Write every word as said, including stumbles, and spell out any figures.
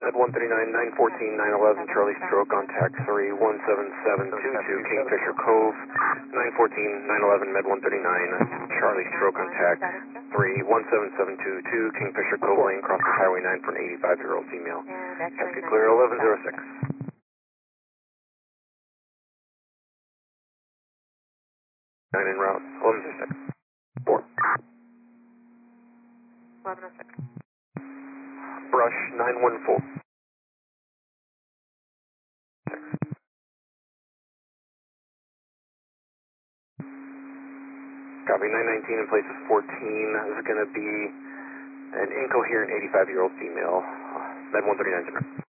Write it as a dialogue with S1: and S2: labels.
S1: Med one thirty-nine, nine fourteen, nine eleven, Charlie Stroke on tack three one seven seven two two, Kingfisher Cove, nine fourteen, nine eleven, Med one thirty-nine, Charlie Stroke on tack three one seven seven two two, Kingfisher Cove Lane, crossing Highway nine for an eighty-five-year-old female. Taxi clear eleven oh six. nine en route, eleven oh six. four.
S2: eleven oh six.
S1: Brush nine one four. Copy, nine nineteen in place of fourteen. This is going to be an incoherent eighty-five-year-old female. Med one thirty-nine.